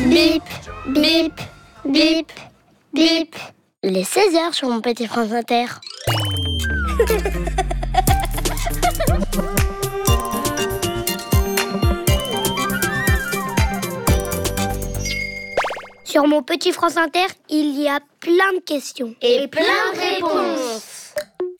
Bip, bip, bip, bip. Il est 16h sur mon petit France Inter. Sur mon petit France Inter, il y a plein de questions. Et plein de réponses.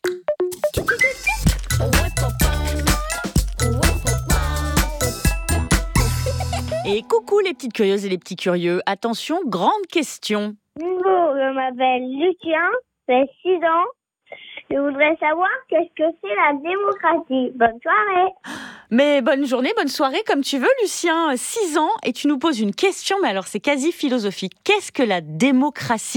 Et coucou les petites curieuses et les petits curieux. Attention, grande question. Bonjour, je m'appelle Lucien, j'ai 6 ans. Je voudrais savoir qu'est-ce que c'est la démocratie. Bonne soirée. Mais bonne journée, bonne soirée, comme tu veux, Lucien. 6 ans, et tu nous poses une question, mais alors c'est quasi philosophique. Qu'est-ce que la démocratie ?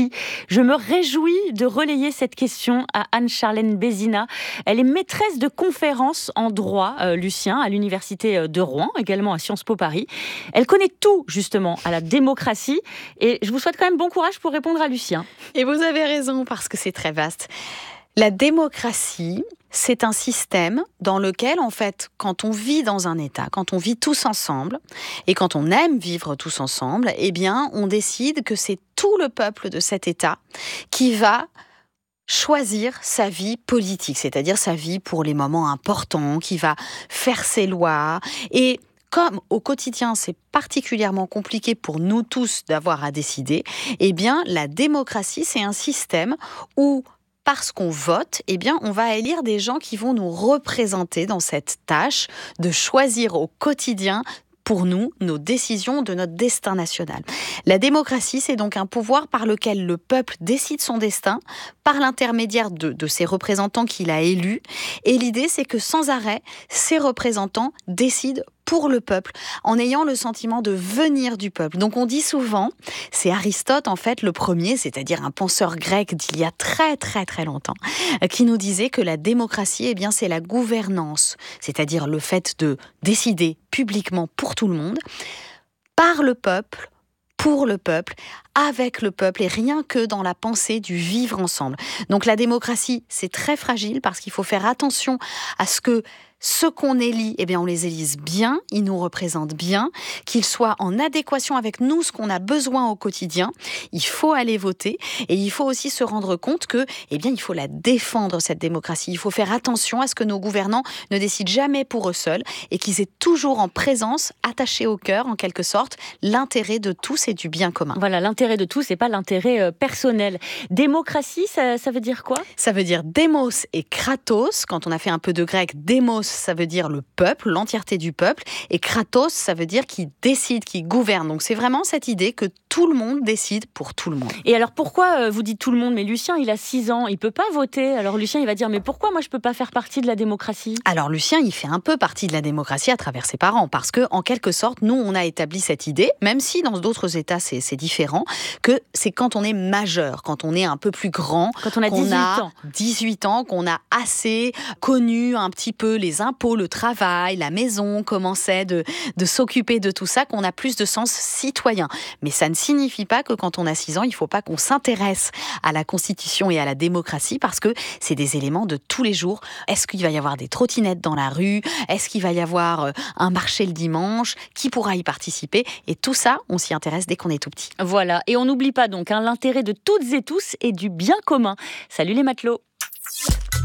Je me réjouis de relayer cette question à Anne-Charlène Bézina. Elle est maîtresse de conférences en droit, Lucien, à l'université de Rouen, également à Sciences Po Paris. Elle connaît tout, justement, à la démocratie. Et je vous souhaite quand même bon courage pour répondre à Lucien. Et vous avez raison, parce que c'est très vaste. La démocratie, c'est un système dans lequel, en fait, quand on vit dans un État, quand on vit tous ensemble, et quand on aime vivre tous ensemble, eh bien, on décide que c'est tout le peuple de cet État qui va choisir sa vie politique, c'est-à-dire sa vie pour les moments importants, qui va faire ses lois. Et comme au quotidien, c'est particulièrement compliqué pour nous tous d'avoir à décider, eh bien, la démocratie, c'est un système où parce qu'on vote, eh bien, on va élire des gens qui vont nous représenter dans cette tâche de choisir au quotidien pour nous, nos décisions de notre destin national. La démocratie, c'est donc un pouvoir par lequel le peuple décide son destin par l'intermédiaire de ses représentants qu'il a élus. Et l'idée, c'est que sans arrêt, ces représentants décident pour le peuple, en ayant le sentiment de venir du peuple. Donc on dit souvent, c'est Aristote en fait le premier, c'est-à-dire un penseur grec d'il y a très très très longtemps, qui nous disait que la démocratie, eh bien, c'est la gouvernance, c'est-à-dire le fait de décider publiquement pour tout le monde, par le peuple, pour le peuple, avec le peuple, et rien que dans la pensée du vivre ensemble. Donc la démocratie, c'est très fragile parce qu'il faut faire attention à ce que ceux qu'on élit, eh bien, on les élise bien, ils nous représentent bien, qu'ils soient en adéquation avec nous, ce qu'on a besoin au quotidien. Il faut aller voter et il faut aussi se rendre compte que, eh bien, il faut la défendre, cette démocratie. Il faut faire attention à ce que nos gouvernants ne décident jamais pour eux seuls et qu'ils aient toujours en présence, attachés au cœur, en quelque sorte, l'intérêt de tous et du bien commun. Voilà, l'intérêt de tous et pas l'intérêt personnel. Démocratie, ça veut dire quoi ? Ça veut dire démos et kratos. Quand on a fait un peu de grec, démos, ça veut dire le peuple, l'entièreté du peuple, et kratos, ça veut dire qui décide, qui gouverne. Donc c'est vraiment cette idée que tout le monde décide pour tout le monde. Et alors pourquoi vous dites tout le monde ? Mais Lucien, il a 6 ans, il peut pas voter. Alors Lucien, il va dire, mais pourquoi moi je peux pas faire partie de la démocratie ? Alors Lucien, il fait un peu partie de la démocratie à travers ses parents, parce que en quelque sorte, nous, on a établi cette idée, même si dans d'autres États c'est différent, que c'est quand on est majeur, quand on est un peu plus grand, quand on a 18 ans, qu'on a assez connu un petit peu les impôts, le travail, la maison, comment c'est de s'occuper de tout ça, qu'on a plus de sens citoyen. Mais ça ne signifie pas que quand on a 6 ans, il ne faut pas qu'on s'intéresse à la Constitution et à la démocratie, parce que c'est des éléments de tous les jours. Est-ce qu'il va y avoir des trottinettes dans la rue ? Est-ce qu'il va y avoir un marché le dimanche ? Qui pourra y participer ? Et tout ça, on s'y intéresse dès qu'on est tout petit. Voilà, et on n'oublie pas donc l'intérêt de toutes et tous et du bien commun. Salut les matelots.